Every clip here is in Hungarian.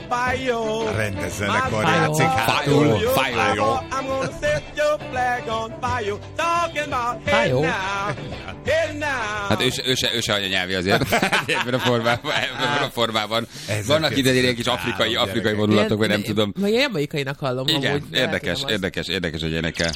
Rendezzenek a játszik hátul. Fájó. Hát ő se anyanyelvi azért. Ebben a formában. Vannak ide ilyen kis afrikai vonulatok, vagy nem tudom. Vagy jamaikainak hallom. Igen, érdekes, hogy énekel.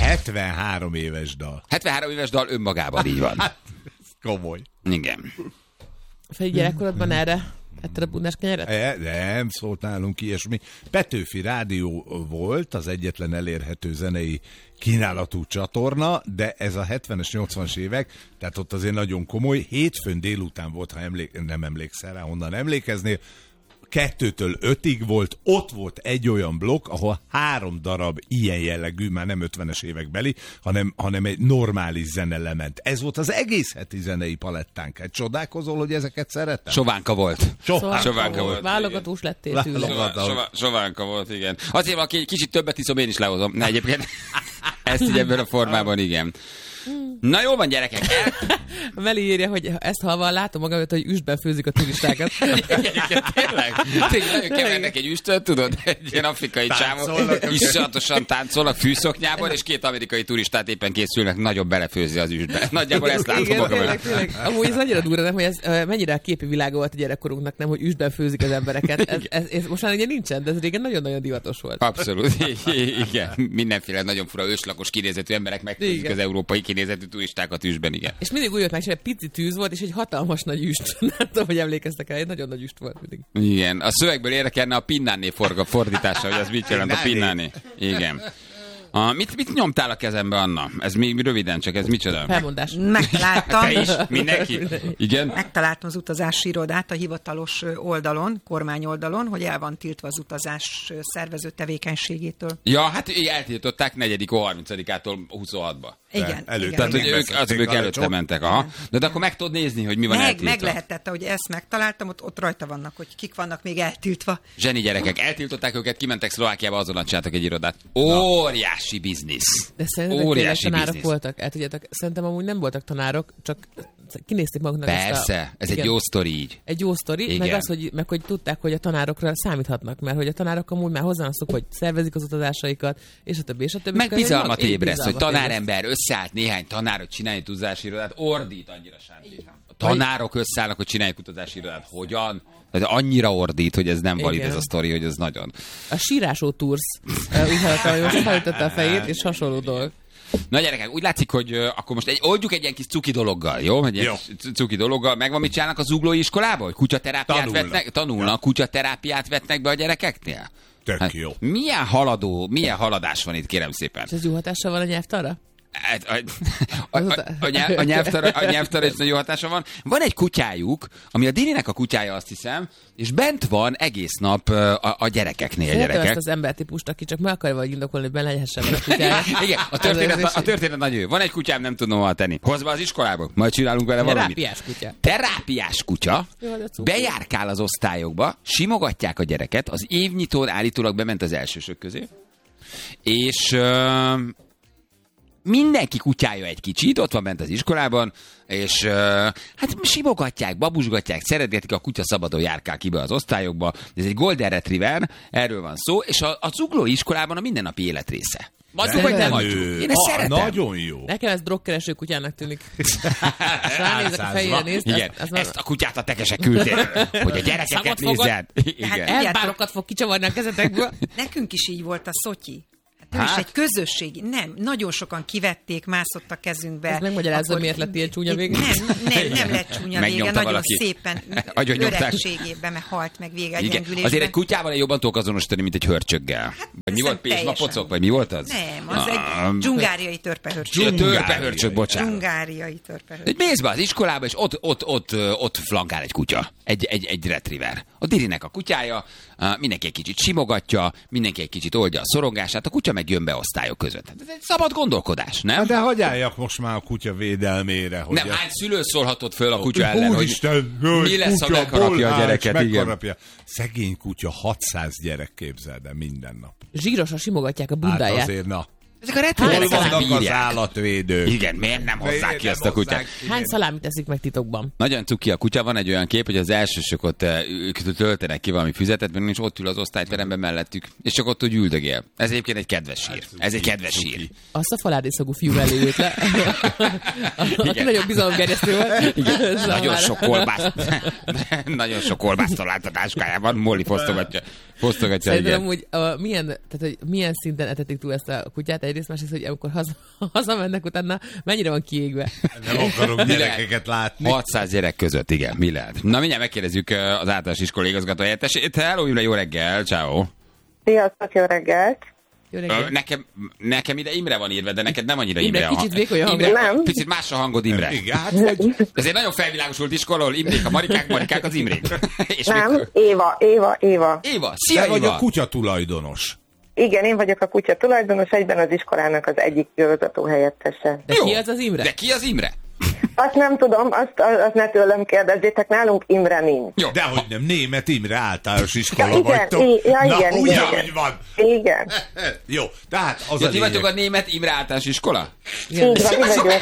73 éves dal. 73 éves dal önmagában így van. Komoly. Igen. Feli, gyerekkorodban erre etted a bundás kenyeret? Nem szólt nálunk ilyesmi. Petőfi Rádió volt az egyetlen elérhető zenei kínálatú csatorna, de ez a 70-es, 80-as évek, tehát ott azért nagyon komoly. Hétfőn délután volt, ha nem emlékszel rá, honnan emlékeznél, 2-től 5-ig volt, ott volt egy olyan blokk, ahol 3 darab ilyen jellegű, már nem 50-es évekbeli, hanem egy normális zene lement. Ez volt az egész heti zenei palettánk. Hát csodálkozol, hogy ezeket szeretem? Sovánka volt. Sovánka volt. Válogatós lettél tőle. Sovánka volt, igen. Azért, aki egy kicsit többet iszom, én is lehozom. Ne, egyébként ezt így ebben a formában, igen. Na jó van, gyerekek! Meli írja, hogy ezt halva látom magam, hogy üstben főzik a turistákat. Tényleg nagyon kevernek egy üstöt, tudod? Egy ilyen afrikai csávok iszonyatosan táncolnak fűszoknyában, és 2 amerikai turistát éppen készülnek nagyon belefőzni az üstbe. Nagyjából ezt látom magam. Amúgy ez annyira durva, nem, hogy ez mennyire a képi világa volt a gyerekkorunknak, nem, hogy üstben főzik az embereket. Ez most már ugye nincsen, de ez régen nagyon-nagyon divatos volt. Abszolút, igen. Mindenféle nagyon fura őslakos kinézetű emberek megfőzik az európai kinézetű turistákat üstben, igen. És mindig úgy jött meg, hogy egy pici tűz volt, és egy hatalmas nagy üst. Nem tudom, hogy emlékeztek el, egy nagyon nagy üst volt mindig. Igen, a szövegből érdekelne a Pinnáné fordítása, hogy az mit jelent a Pinnáné. Igen. Mit nyomtál a kezembe, Anna? Ez még röviden, csak ez micsoda? Felmondás. Megtaláltam. Te is? Mindenki? Igen? Megtaláltam az utazási irodát a hivatalos oldalon, kormányoldalon, hogy el van tiltva az utazás szervező tevékenységétől. Ja, hát eltiltották 4-30-ától 26-ba. Igen. Tehát, hogy ők előtte mentek. Aha. De akkor meg tudod nézni, hogy mi van eltiltva. Meg lehetett, hogy ezt megtaláltam, ott rajta vannak, hogy kik vannak még eltiltva. Zseni gyerekek, eltiltották őket, kimentek Szlovákiába, azonnal csináltak egy irodát. Óriási biznisz. De szerintetek tanárok voltak? El tudjátok, szerintem amúgy nem voltak tanárok, csak kinézték maguknak Persze, ez egy jó sztori így. Egy jó sztori, meg az, hogy tudták, hogy a tanárokra számíthatnak, mert hogy a tanárok amúgy már hozzászok, hogy szervezik az utazásaikat, és a többi, és a többi. Meg bizalmat ébreszt, hogy tanárember összeállt néhány tanár, hogy csinálj utazási irodát, ordít annyira Sándi. A tanárok összeállnak, hogy csinálják utazási irodát. Hogyan? Tehát annyira ordít, hogy ez nem valid ez a sztori, hogy ez nagyon. A Sírásó Tours úgy hallottam, hogy most felütötte a fejét, és hasonló dolog. Na gyerekek, úgy látszik, hogy akkor most oldjuk egy ilyen kis cuki dologgal, jó? Egy ilyen cuki dologgal. Megvan, mit csinálnak a zuglói iskolában? Hogy kutyaterápiát vetnek? Tanulnak, kutyaterápiát vetnek be a gyerekeknél? Tök jó. Milyen haladás van itt, kérem szépen? És ez jó hatással van a nyelvtanra? A nyelvtanra is nagyon jó hatása van. Van egy kutyájuk, ami a Dininek a kutyája, azt hiszem, és bent van egész nap a gyerekeknél. Szeretem ezt az embertípust, aki csak meg akarja vagy indokolni, hogy belehessen a kutyája. Igen, a történet nagyon jó. Van egy kutyám, nem tudom hova tenni. Hozd be az iskolába, majd csinálunk vele valamit. Terápiás kutya. Bejárkál az osztályokba, simogatják a gyereket, az évnyitón állítólag bement az elsősök közé, és mindenki kutyája egy kicsit, ott van bent az iskolában, és hát simogatják, babusgatják, szeretgetik, a kutya szabadon járkál ki be az osztályokba. Ez egy Golden Retriever, erről van szó, és a zuglói iskolában a mindennapi élet része. Adjuk, vagy nem adjuk. Én ezt szeretem. Nagyon jó. Nekem ez drogkereső kutyának tűnik. Ránézek a fejére, nézd. Igen, ezt a kutyát a tekesek küldték, hogy a gyerekeket nézzed. Elbárokat fog kicsavarni a kezetekből. Nekünk is így volt a Szotyi. Nem is egy közösségi, nem. Nagyon sokan kivették, mászott a kezünkbe. Ez megmagyarázza, miért lett ilyen csúnya vége? Nem lett csúnya vége, nagyon szépen öregségében, mert halt meg vége a gyengülésben. Azért egy kutyával jobban tudok azonosítani, mint egy hörcsöggel. Vagy mi volt, pénzmapocok, vagy mi volt az? Nem, az egy dzsungáriai törpehörcsög. Törpehörcsög, bocsánat. Dzsungáriai törpehörcsög. Mész be az iskolába, és ott flankál egy kutya. Egy retriever. A Dirinek a kutyája, mindenki egy kicsit simogatja, mindenki egy kicsit oldja a szorongását, a kutya meg jön be osztályok között. Ez egy szabad gondolkodás, nem? De hogy álljak most már a kutya védelmére? Hogy nem, hány szülő szólhatott föl a kutya ellen, hogy mi lesz, ha megharapja a gyereket? Igen. Szegény kutya, 600 gyerek képzel, de minden nap. Zsírosan simogatják a bundáját. Hát azért, na. Ezek a retriverek Hol nem vannak az bírják. állatvédők? Igen, miért nem hozzák ki ezt a kutyát? Hány szalámit teszik meg titokban? Nagyon cuki a kutya, van egy olyan kép, hogy az elsősök ott ők töltenek ki valami füzetet, mert nincs ott ül az osztályteremben mellettük, és csak ott úgy üldögél. Ez egyébként egy kedves sír. Ez egy kedves sír. Azt a faládiszagú fiú mellé jött le. Aki nagyon bizalomgerjesztő volt. Igen, nagyon sok kolbászt talált a táskájában, Molly fosztogatja. Szerintem amúgy milyen szinten etetik túl ezt a kutyát, egyrészt másrészt, hogy amikor hazamennek utána, mennyire van kiégve. Nem akarok gyerekeket látni. 600 gyerek között, igen, mi lehet? Na, mindjárt megkérdezzük az általános iskola igazgató helyettesét. Hello, Imre, jó reggel, ciao. Sziasztok, jó reggelt! Jó reggelt. Nekem ide Imre van írva, de neked nem annyira Imre, Imre. kicsit vékony a hangod. Imre, Nem. picit más a hangod, Imre. Igen, hát vagy... Ez egy nagyon felvilágosult iskola, ahol Imrék a Marikák az Imrék. És Nem, mikor... Éva. Éva, szia Te vagy Éva. a kutya tulajdonos. Igen, én vagyok a kutya tulajdonos, egyben az iskolának az egyik igazgató helyettese. De ki az az Imre? De ki az Imre? Azt nem tudom, azt ne tőlem kérdezzétek, nálunk Imre nincs. Jó. Dehogy nem, Német Imre általános iskola Ja, igen, vagytok. igen, úgy, igen. ahogy van. Igen, Jó, tehát az Ja, a ti vagytok lényeg. a Német Imre általános iskola? Igen. így van, így vagyok.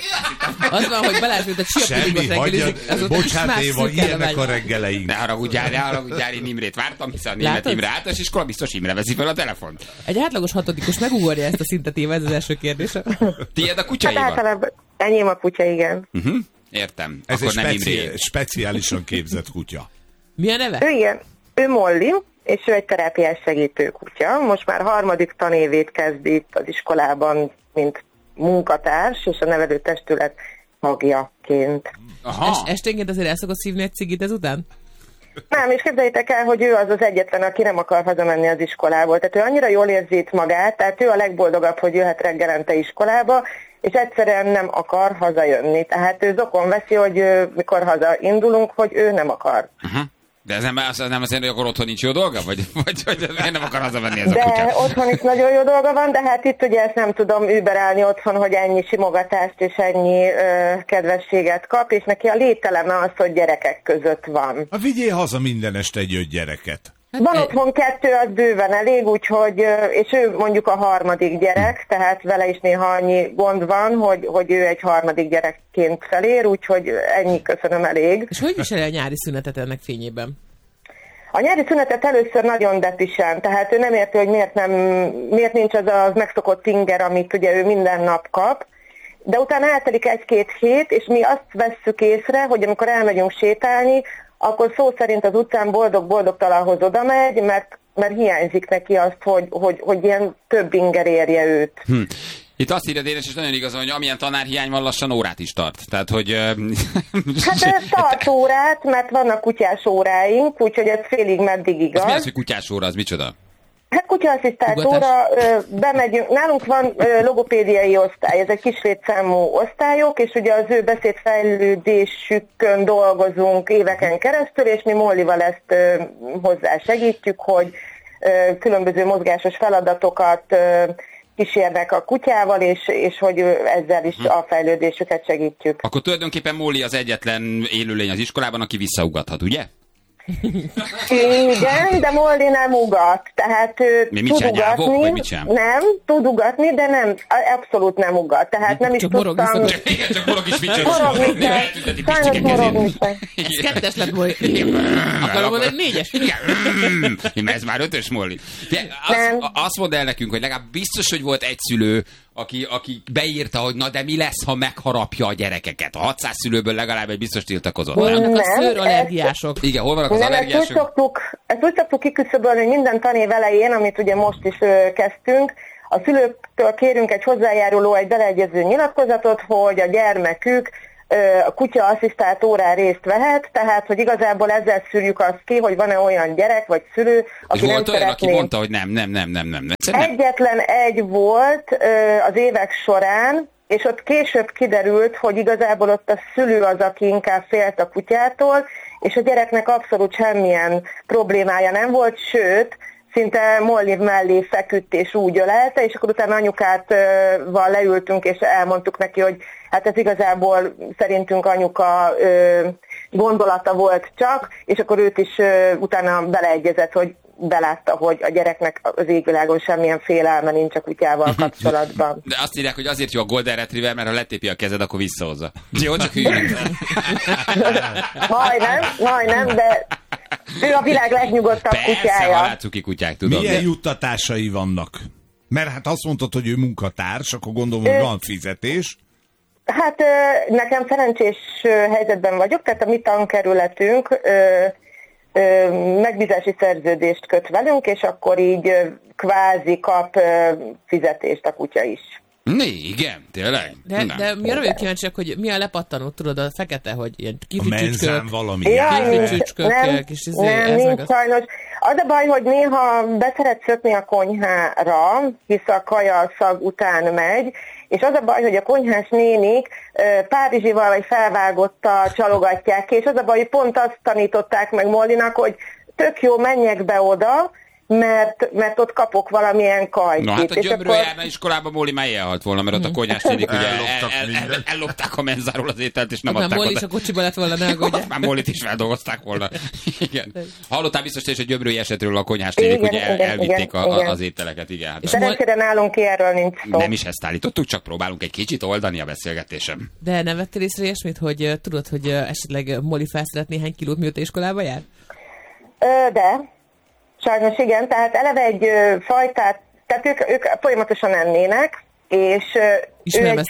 Az van, hogy Balázs, mint a Semmi, siapudingos reggelizik. bocsánat Éva, ilyenek a reggeleink. Ne haragudjál, én Imrét vártam, hiszen a Német Látod? Imre általános iskola biztos Imre veszi fel a telefont. Egy átlagos hatodikos megugorja ezt a szintet, Éva, ez az első kérdés. Tiéd a kutya, Hát Éva? általában enyém a kutya, igen. Értem. Ez Akkor nem egy Imré. speciálisan képzett kutya. Mi a neve? Ő igen, ő Molly, és ő egy terápiás segítő kutya. Most már 3. tanévét kezdi itt az iskolában, mint munkatárs, és a nevelőtestület tagjaként. Aha. Esténként azért el szokott szívni egy cigit ezután? Nem, és képzeljétek el, hogy ő az egyetlen, aki nem akar hazamenni az iskolából. Tehát ő annyira jól érzi itt magát, tehát ő a legboldogabb, hogy jöhet reggelente iskolába, és egyszerűen nem akar hazajönni. Tehát ő zokon veszi, hogy mikor hazaindulunk, hogy ő nem akar. De ez nem azt jelenti, hogy akkor otthon nincs jó dolga? Vagy miért nem akar hazamenni ez a kutya? De otthon is nagyon jó dolga van, de hát itt ugye ezt nem tudom überelni otthon, hogy ennyi simogatást és ennyi kedvességet kap, és neki a lételeme az, hogy gyerekek között van. Vigyél haza minden este egy 5 gyereket. Van otthon 2, az bőven elég, úgyhogy, és ő mondjuk a 3. gyerek, tehát vele is néha annyi gond van, hogy ő egy 3. gyerekként felér, úgyhogy ennyi, köszönöm, elég. És hogy viseli a nyári szünetet ennek fényében? A nyári szünetet először nagyon depisen, tehát ő nem érti, hogy miért nincs az a megszokott inger, amit ugye ő minden nap kap, de utána eltelik 1-2 hét, és mi azt vesszük észre, hogy amikor elmegyünk sétálni, akkor szó szerint az utcán boldog-boldogtalanhoz oda megy, mert hiányzik neki azt, hogy ilyen több inger érje őt. Itt azt írja Dénes, és nagyon igaz, hogy amilyen tanárhiány van, lassan órát is tart. Tehát, hogy... Hát tart órát, mert vannak kutyás óráink, úgyhogy ez félig meddig igaz. Az mi az, hogy kutyás óra, az micsoda? Hát kutyaasszisztált óra, bemegyünk, nálunk van logopédiai osztály, ez egy kis létszámú osztályok, és ugye az ő beszédfejlődésükön dolgozunk éveken keresztül, és mi Mollival ezt hozzá segítjük, hogy különböző mozgásos feladatokat kísérnek a kutyával, és hogy ezzel is a fejlődésüket segítjük. Akkor tulajdonképpen Molly az egyetlen élőlény az iskolában, aki visszaugathat, ugye? Igen, de Molly nem ugat, tehát tud ugatni, nem, tud ugatni, de nem, abszolút nem ugat, tehát nem is tudtam... Igen, csak morog is vicces. Morogni kell, sajnos morogni kell. Ez 2-es lett Molly. Akarom mondani, 4-es. Ez már 5-ös Molly. Azt mondd el nekünk, hogy legalább biztos, hogy volt egy szülő, aki beírta, hogy na de mi lesz, ha megharapja a gyerekeket. A 600 szülőből legalább egy biztos tiltakozott. Hol vannak a szőrallergiások? Igen, hol vannak az allergiások? Ezt úgy szoktuk kiküszöbölni, hogy minden tanév elején, amit ugye most is kezdtünk, a szülőktől kérünk egy hozzájáruló, egy beleegyező nyilatkozatot, hogy a gyermekük a kutya asszisztált órán részt vehet, tehát, hogy igazából ezzel szűrjük azt ki, hogy van-e olyan gyerek vagy szülő, aki nem szeretné. Aki mondta, hogy nem. Egyetlen egy volt az évek során, és ott később kiderült, hogy igazából ott a szülő az, aki inkább félt a kutyától, és a gyereknek abszolút semmilyen problémája nem volt, sőt, szinte Molly mellé feküdt és úgy ölelte, és akkor utána anyukával leültünk, és elmondtuk neki, hogy hát ez igazából szerintünk anyuka gondolata volt csak, és akkor őt is utána beleegyezett, hogy belátta, hogy a gyereknek az égvilágon semmilyen félelme nincs a kutyával kapcsolatban. De azt írják, hogy azért jó a Golden Retriever, mert ha letépi a kezed, akkor visszahozza. Jó, csak hűlünk. Majdnem, de ő a világ legnyugodtabb kutyája. Persze, halálcuki kutyák, tudom. Milyen juttatásai vannak? Mert hát azt mondtad, hogy ő munkatárs, akkor gondolom, hogy van fizetés. Hát nekem szerencsés helyzetben vagyok, tehát a mi tankerületünk megbízási szerződést köt velünk, és akkor így kvázi kap fizetést a kutya is. Igen, tényleg. De mi arra vagyok kíváncsiak, hogy mi a lepattanó, tudod, a fekete, hogy ilyen A menzán valami. Nem, nincs sajnos. Az a baj, hogy néha beszeret szökni a konyhára, hisz a kaja szag után megy, és az a baj, hogy a konyhás nénik Párizsival vagy felvágottal csalogatják ki, és az a baj, hogy pont azt tanították meg Mollinak, hogy tök jó, menjek be oda, mert ott kapok valamilyen kajtit. Na hát a Gyömrő járna iskolában Móli már elhalt volna, mert ott a konyhás nénik ugye ellopták a menzáról az ételt, és nem adták oda. Móli is a kocsiba lett volna, ne aggódjál. Már Mólit is feldolgozták volna. Igen. Hallottál biztos is a Gyömrői esetről, a konyhás nénik ugye elvitték az ételeket. Igen. Hát szerencsére nálunk erről nincs szó. Nem is ezt állítottuk, csak próbálunk egy kicsit oldani a beszélgetésem. De nem vettél észre ilyesmit, hogy tudod, hogy esetleg Móli felszedett néhány kilót, mióta iskolába jár? De sajnos igen, tehát eleve egy fajtát, tehát ők folyamatosan ennének, és ő egy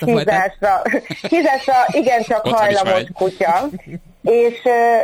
hízásra igencsak hajlamos kutya, és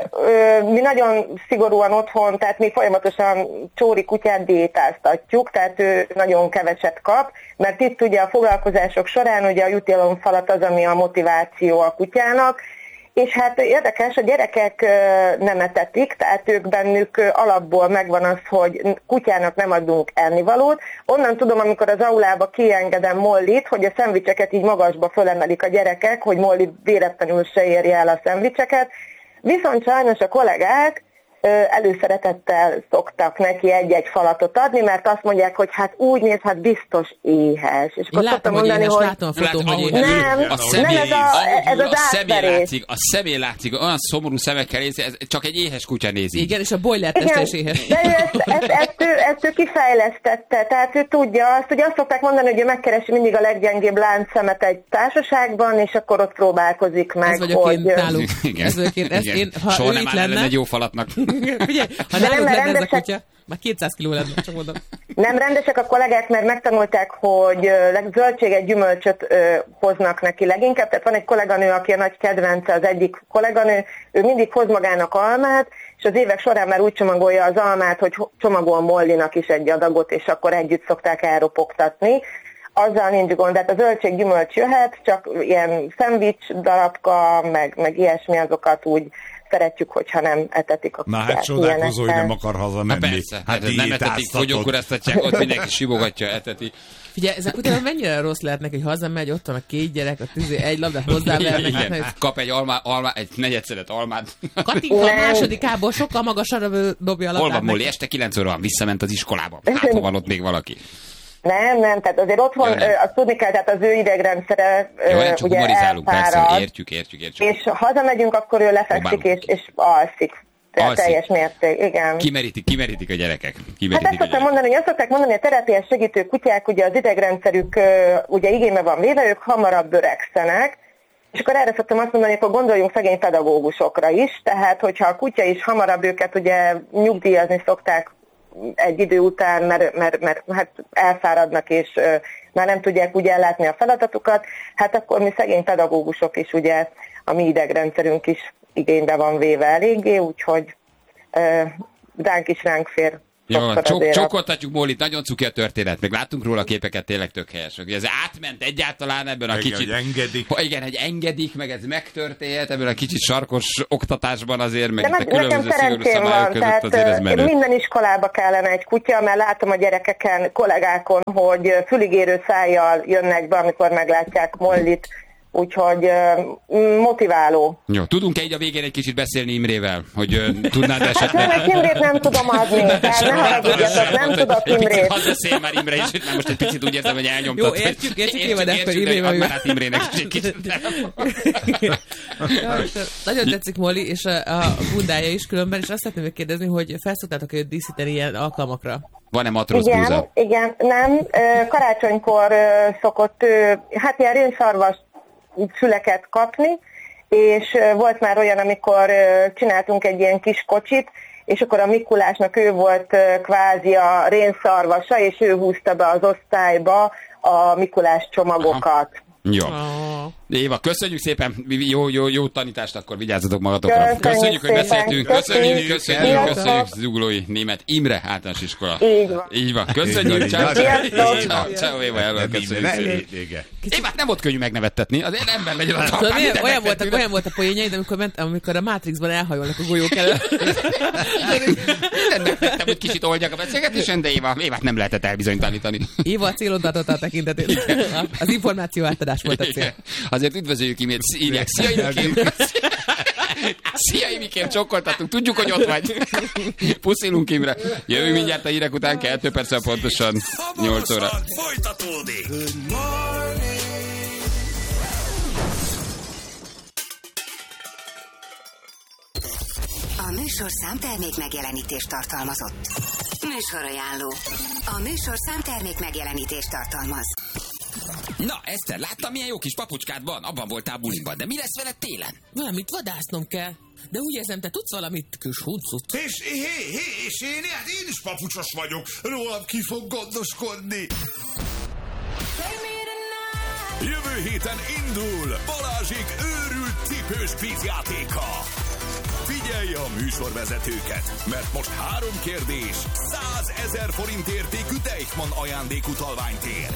mi nagyon szigorúan otthon, tehát mi folyamatosan Csóri kutyát diétáztatjuk, tehát ő nagyon keveset kap, mert itt ugye a foglalkozások során ugye a jutalomfalat az, ami a motiváció a kutyának, és hát érdekes, a gyerekek nem etetik, tehát ők bennük alapból megvan az, hogy kutyának nem adunk ennivalót. Onnan tudom, amikor az aulába kiengedem Mollit, hogy a szendvicseket így magasba fölemelik a gyerekek, hogy Molli véletlenül se érje el a szendvicseket. Viszont sajnos a kollégák előszeretettel szoktak neki egy-egy falatot adni, mert azt mondják, hogy hát úgy néz, hát biztos éhes. És akkor látom, hogy éhes, látom a fotón, hogy éhes. Nem, ez az átverés. A szemén látszik, olyan szomorú szemekkel nézi, ez csak egy éhes kutya nézi. Igen, és a boiler teste is éhes. De ezt ő kifejlesztette, tehát ő tudja azt, hogy azt szokták mondani, hogy ő megkeresi mindig a leggyengébb láncszemet egy társaságban, és akkor ott próbálkozik meg. Ez vagyok én náluk. Ez vagyok én, ha ő itt lenne. Egy jó falatnak. Figyelj, ha náluk lenne ez a kutya, már 200 kiló lenne, csak mondom. Nem rendesek a kollégák, mert megtanulták, hogy zöldséget, gyümölcsöt hoznak neki leginkább. Tehát van egy kolléganő, aki a nagy kedvence, az egyik kolléganő, ő mindig hoz magának almát, és az évek során már úgy csomagolja az almát, hogy csomagol Mollinak is egy adagot, és akkor együtt szokták elropogtatni. Azzal nincs gond, tehát a zöldséggyümölcs jöhet, csak ilyen szendvics darabka, meg ilyesmi, azokat úgy szeretjük, hogyha nem etetik a kutyát. Na hát csodálkozó, hogy nem akar hazamenni. Persze, hát nem etetik, fogyókúráztatják, ott mindenki simogatja, eteti. Figyelj, ezek utána mennyire rossz lehet neki, hogy hazamegy, ott van a 2 gyerek, a egy labdát hozzávernek. Kap egy egy negyedszelet almát. Katinka a másodikából sokkal magasabbra dobja a labdát. Hol van Molli? Este 9 óra van, visszament az iskolába. Hát, ha van ott még valaki. Nem, tehát azért otthon azt tudni kell, tehát az ő idegrendszere csak ugye elfárad. Értjük. És ha hazamegyünk, akkor ő lefekszik és alszik. Teljes mérték, igen. Kimerítik a gyerekek. Hát azt szokták mondani, a terápiás segítő kutyák, ugye az idegrendszerük ugye igénybe van véve, ők hamarabb öregszenek, és akkor erre szoktam azt mondani, hogy gondoljunk szegény pedagógusokra is, tehát hogyha a kutya is hamarabb őket ugye nyugdíjazni szokták egy idő után, mert hát elfáradnak, és már nem tudják úgy ellátni a feladatukat, hát akkor mi szegény pedagógusok is ugye, a mi idegrendszerünk is igénybe van véve eléggé, úgyhogy ránk is ránk fér. Jó, csokoltatjuk Mólit, nagyon cuki a történet, meg láttunk róla képeket, tényleg tök helyes. Ez átment egyáltalán ebben a kicsit... Igen, egy engedik, meg ez megtörtént, ebben a kicsit sarkos oktatásban azért, meg itt a különböző szigorú szabályok között azért ez menő. Minden iskolába kellene egy kutya, mert látom a gyerekeken, kollégákon, hogy füligérő szájjal jönnek be, amikor meglátják Mollit, úgyhogy motiváló. Jó, tudunk-e így a végén egy kicsit beszélni Imrével, hogy tudnád esetleg... Hát Imrét nem tudom adni, tehát ne haragudjatok, nem tudok Imrét. Hadd beszélj már Imre, és most egy picit úgy érzem, hogy elnyomtad. Jó, értjük évedek, hogy Imrével... Add már át Imrének is egy kicsit. Nagyon tetszik Molly, és a bundája is különben, és azt szeretném megkérdezni, hogy felszoktátok őt díszíteni ilyen alkalmakra? Van-e matróz búza? Igen, nem. Karácsonykor szokott hát ilyen rénszarvas füleket kapni, és volt már olyan, amikor csináltunk egy ilyen kis kocsit, és akkor a Mikulásnak ő volt kvázi a rénszarvasa, és ő húzta be az osztályba a Mikulás csomagokat. Jó. Éva, köszönjük szépen, jó tanítást, akkor vigyázzatok magatokra. Köszönjük, hogy beszéltünk. Köszönjük. Zuglói Német Imre általános iskola. Így van. Köszönjük. Ciao, Éva, elő. Köszönjük. Évát nem volt könnyű megnevettetni, az ember legyen a talpán. Olyan volt a poénjaid, amikor a Matrixban elhajolnak a golyók előtt. Mindent hogy kicsit oldják a beszélgetésen, de Évát nem lehetett elbizonytalanítani. Éva a célod adott a tekintetét. Az információ átadás volt a cél. Azért üdvözöljük Imét, hívják. Szia, Imikém! Szia, Imikém, csokkoltatunk, tudjuk, hogy ott vagy. Puszilunk, Imre. Jövünk mindjárt a hírek után, 2 perccel pontosan 8 óra. Folytatódik. A műsorszám termék megjelenítést tartalmazott. Műsorajánló. A műsorszám termék megjelenítést tartalmaz. Na, Eszter, láttam, milyen jó kis papucskád van? Abban voltál buliban, de mi lesz veled télen? Valamit vadásznom kell. De úgy érzem, te tudsz valamit, kis huncut? És én is papucsos vagyok. Rólam ki fog gondoskodni. Jövő héten indul Balázsék őrült cipős kvízjátéka. Figyelj a műsorvezetőket, mert most 3 kérdés, 100 000 forint értékű Deichmann ajándékutalványt ér.